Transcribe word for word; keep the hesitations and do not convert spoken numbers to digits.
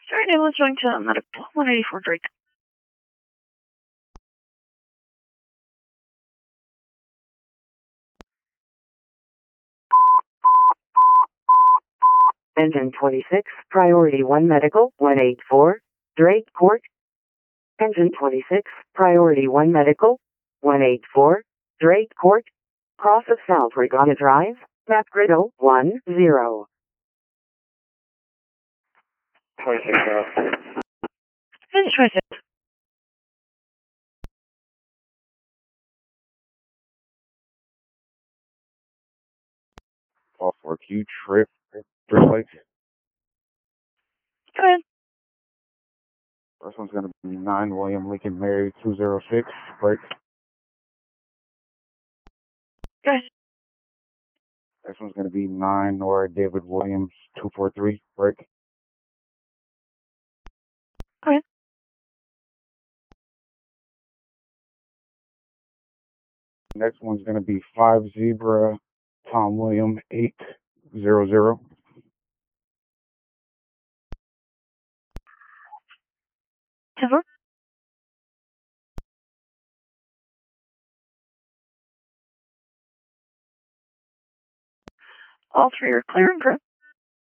Sorry, ambulance going to medical one eighty-four Drake. Engine twenty-six, Priority one Medical, one eighty-four, Drake Court. Engine twenty-six, Priority one Medical, one eighty-four, Drake Court. Cross of South Regana Drive, Map Grid zero one zero. twenty-six, uh, Engine twenty-six. off for Q trip, three plates. Go ahead. First one's going to be nine William Lincoln Mary two zero six, break. Go ahead. Next one's going to be nine Nora David Williams two four three, break. Go ahead. Next one's going to be five Zebra Tom William eight zero zero. Timber. All three are clear and correct.